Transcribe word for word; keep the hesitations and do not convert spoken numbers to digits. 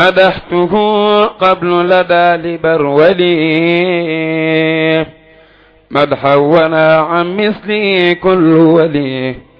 مدحته قبل لدى لبرولي مدحا ولا عن مثلي كل ولي